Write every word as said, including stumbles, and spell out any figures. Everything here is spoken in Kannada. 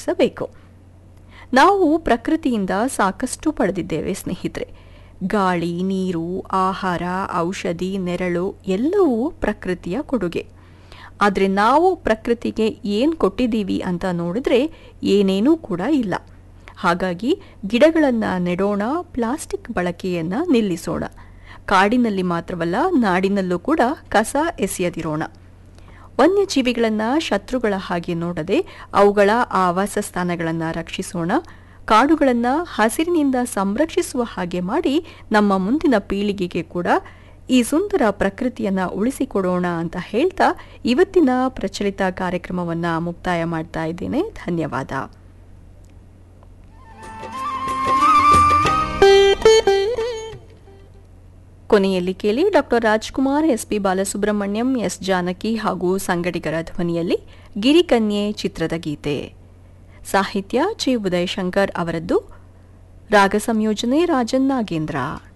ಗಮನಿಸಬೇಕು. ನಾವು ಪ್ರಕೃತಿಯಿಂದ ಸಾಕಷ್ಟು ಪಡೆದಿದ್ದೇವೆ ಸ್ನೇಹಿತರೆ. ಗಾಳಿ, ನೀರು, ಆಹಾರ, ಔಷಧಿ, ನೆರಳು ಎಲ್ಲವೂ ಪ್ರಕೃತಿಯ ಕೊಡುಗೆ. ಆದರೆ ನಾವು ಪ್ರಕೃತಿಗೆ ಏನು ಕೊಟ್ಟಿದ್ದೀವಿ ಅಂತ ನೋಡಿದ್ರೆ ಏನೇನೂ ಕೂಡ ಇಲ್ಲ. ಹಾಗಾಗಿ ಗಿಡಗಳನ್ನು ನೆಡೋಣ, ಪ್ಲಾಸ್ಟಿಕ್ ಬಳಕೆಯನ್ನು ನಿಲ್ಲಿಸೋಣ. ಕಾಡಿನಲ್ಲಿ ಮಾತ್ರವಲ್ಲ, ನಾಡಿನಲ್ಲೂ ಕೂಡ ಕಸ ಎಸೆಯದಿರೋಣ. ವನ್ಯಜೀವಿಗಳನ್ನು ಶತ್ರುಗಳ ಹಾಗೆ ನೋಡದೆ ಅವುಗಳ ಆವಾಸ ಸ್ಥಾನಗಳನ್ನು ರಕ್ಷಿಸೋಣ. ಕಾಡುಗಳನ್ನು ಹಸಿರಿನಿಂದ ಸಂರಕ್ಷಿಸುವ ಹಾಗೆ ಮಾಡಿ ನಮ್ಮ ಮುಂದಿನ ಪೀಳಿಗೆಗೆ ಕೂಡ ಈ ಸುಂದರ ಪ್ರಕೃತಿಯನ್ನು ಉಳಿಸಿಕೊಡೋಣ ಅಂತ ಹೇಳ್ತಾ ಇವತ್ತಿನ ಪ್ರಚಲಿತ ಕಾರ್ಯಕ್ರಮವನ್ನು ಮುಕ್ತಾಯ ಮಾಡ್ತಾ ಇದ್ದೇನೆ. ಧನ್ಯವಾದ. ಕೊನೆಯಲ್ಲಿ ಕೇಳಿ doctor Rajkumar, S P Balasubrahmanyam, S Janaki ಹಾಗೂ ಸಂಗಡಿಗರ ಧ್ವನಿಯಲ್ಲಿ ಗಿರಿಕನ್ಯೆ ಚಿತ್ರದ ಗೀತೆ. ಸಾಹಿತ್ಯ ಚಿ ಉದಯಶಂಕರ್ ಅವರದ್ದು. ರಾಗ ಸಂಯೋಜನೆ ರಾಜನ್ ನಾಗೇಂದ್ರ.